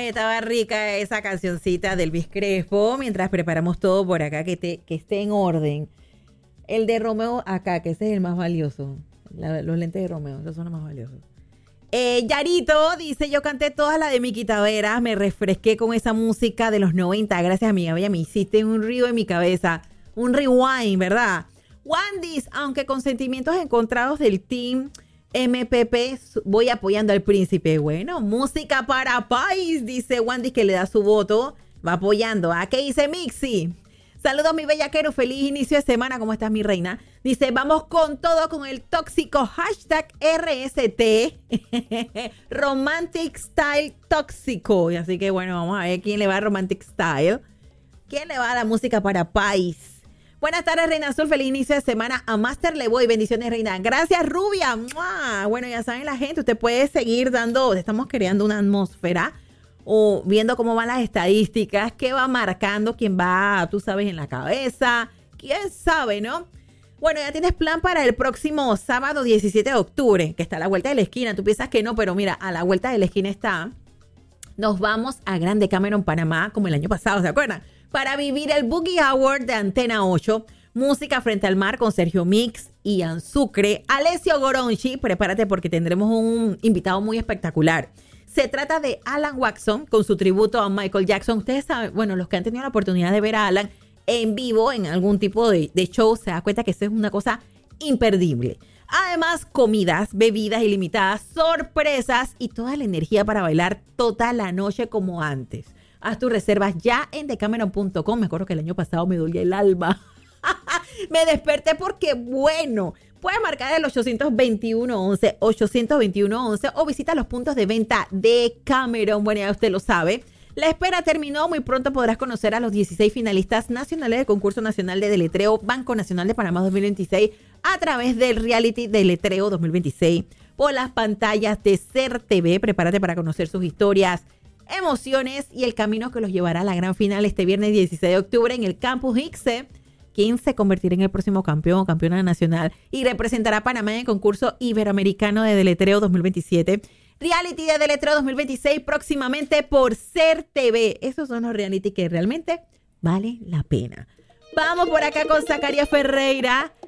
estaba rica esa cancioncita del Elvis Crespo. Mientras preparamos todo por acá, que esté en orden. El de Romeo acá, que ese es el más valioso. Los lentes de Romeo, esos son los más valiosos. Yarito dice, yo canté todas las de Miki Taveras, me refresqué con esa música de los 90. Gracias, amiga bella, me hiciste un río en mi cabeza. Un rewind, ¿verdad? Wandis, aunque con sentimientos encontrados del team MPP, voy apoyando al príncipe. Bueno, música para país, dice Wandis, que le da su voto. Va apoyando. ¿A qué dice Mixi? Saludos, mi bellaquero. Feliz inicio de semana. ¿Cómo estás, mi reina? Dice, vamos con todo con el tóxico hashtag RST. Romantic Style tóxico. Y así que, bueno, vamos a ver quién le va a Romantic Style. ¿Quién le va a la música para país? Buenas tardes, Reina Azul. Feliz inicio de semana. A Master le voy. Bendiciones, Reina. Gracias, Rubia. ¡Mua! Bueno, ya saben la gente. Usted puede seguir dando. Estamos creando una atmósfera o viendo cómo van las estadísticas, qué va marcando, quién va, tú sabes, en la cabeza, quién sabe, ¿no? Bueno, ya tienes plan para el próximo sábado 17 de octubre, que está a la vuelta de la esquina. Tú piensas que no, pero mira, a la vuelta de la esquina está. Nos vamos a Grande Cameron, Panamá, como el año pasado, ¿se acuerdan? Para vivir el Boogie Hour de Antena 8. Música frente al mar con Sergio Mix y Anzucre. Alessio Goronchi, prepárate porque tendremos un invitado muy espectacular. Se trata de Alan Watson con su tributo a Michael Jackson. Ustedes saben, bueno, los que han tenido la oportunidad de ver a Alan en vivo en algún tipo de show, se da cuenta que eso es una cosa imperdible. Además, comidas, bebidas ilimitadas, sorpresas y toda la energía para bailar toda la noche como antes. Haz tus reservas ya en decameron.com. Me acuerdo que el año pasado me dolía el alma. Me desperté porque, bueno, puedes marcar el 821-11, 821-11 o visita los puntos de venta de Cameron. Bueno, ya usted lo sabe. La espera terminó. Muy pronto podrás conocer a los 16 finalistas nacionales del Concurso Nacional de Deletreo Banco Nacional de Panamá 2026 a través del reality Deletreo 2026 por las pantallas de SER TV. Prepárate para conocer sus historias, emociones y el camino que los llevará a la gran final este viernes 16 de octubre en el Campus ICSE. ¿Quién se convertirá en el próximo campeón o campeona nacional y representará a Panamá en el concurso iberoamericano de Deletreo 2027? Reality de Deletreo 2026 próximamente por SER TV. Esos son los reality que realmente valen la pena. Vamos por acá con Zacarías Ferreira.